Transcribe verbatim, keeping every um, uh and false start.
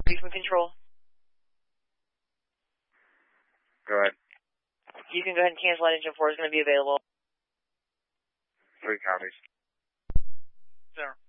Briefing control. Go ahead. You can go ahead and cancel that. Engine four is going to be available. Three counties. Sir.